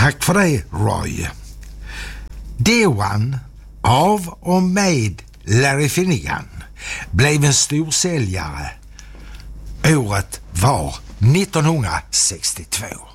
Tack för det, Roy. The One av och med Larry Finnegan blev en storsäljare. Året var 1962.